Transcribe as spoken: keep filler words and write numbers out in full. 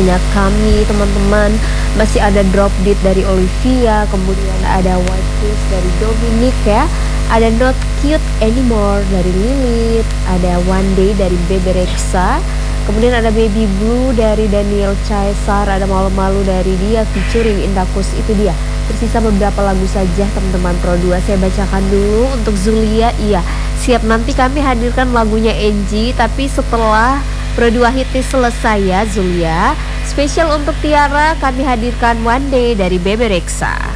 punya kami teman-teman. Masih ada Drop Dead dari Olivia, kemudian ada White Kiss dari Dominic ya. Ada Not Cute Anymore dari Lilith, ada One Day dari Bebe Rexha, kemudian ada Baby Blue dari Daniel Caesar, ada Malu-Malu dari dia featuring Indakus. Itu dia. Tersisa beberapa lagu saja teman-teman Pro dua, saya bacakan dulu. Untuk Zulia, iya siap, nanti kami hadirkan lagunya Angie, tapi setelah Pro dua Hitnya selesai ya Zulia. Spesial untuk Tiara kami hadirkan One Day dari Bebe Rexha.